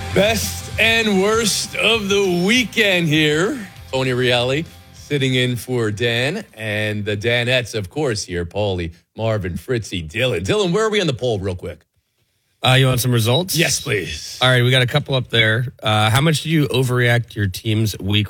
Best and worst of the weekend here. Tony Reale sitting in for Dan. And the Danettes, of course, here. Paulie, Marvin, Fritzy, Dylan. Dylan, where are we on the poll real quick? You want some results? Yes, please. All right, we got a couple up there. How much did you overreact to your team's week